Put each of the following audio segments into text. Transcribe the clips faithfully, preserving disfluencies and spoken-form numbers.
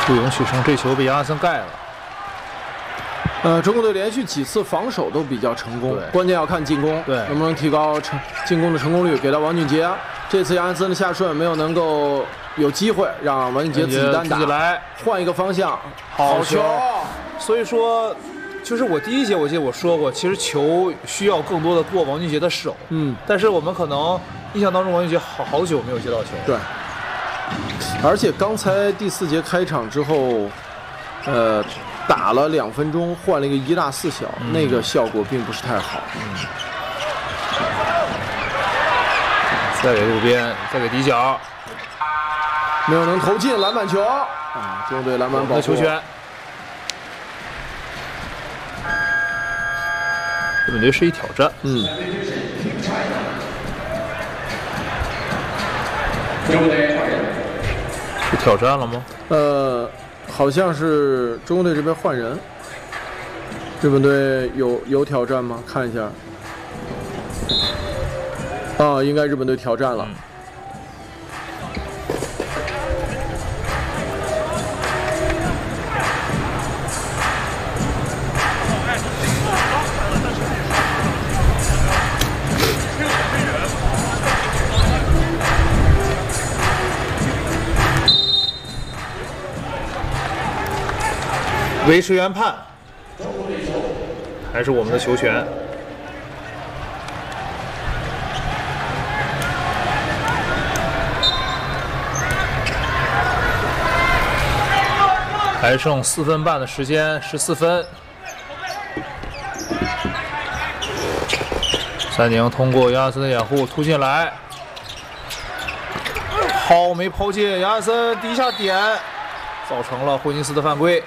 不容取胜，这球被杨亚森盖了。 呃，中国队连续几次防守都比较成功，关键要看进攻， 对， 能不能提高成进攻的成功率。给到王俊杰，这次杨亚森的下顺没有能够有机会让王俊杰自己单打， 自己来换一个方向， 好球。 所以说，就是我第一节我记得我说过，其实球需要更多的过王俊杰的手， 嗯， 但是我们可能印象当中王俊杰好好久没有接到球， 对。而且刚才第四节开场之后，呃。打了两分钟，换了一个一大四小，嗯、那个效果并不是太好。 嗯、再给路边，再给底角， 没有能投进篮板球啊！中国队篮板保护。 球权。日本队是一挑战。 嗯。 是挑战了吗？ 呃。好像是中国队这边换人，日本队有有挑战吗？看一下。啊，应该日本队挑战了。嗯、 维持原判，还是我们的球权。还剩四分半的时间，十四分。三宁通过杨亚森的掩护突进来，好没抛进，杨亚森第一下点，造成了霍金斯的犯规。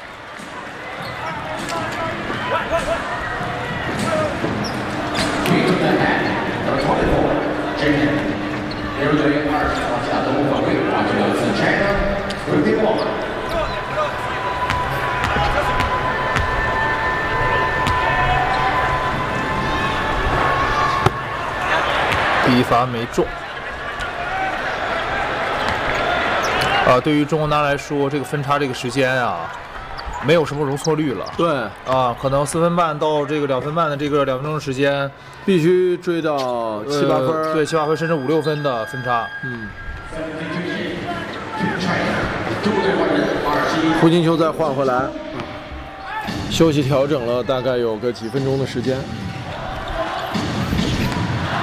第一罚没中。啊，对于中国男来说，这个分差这个时间啊，没有什么容错率了。 对啊，可能四分半到这个两分半的这个两分钟的时间， 必须追到七八分、 呃，对，七八分甚至五六分的分差。 嗯。胡金秋再换回来，休息调整了大概有个几分钟的时间。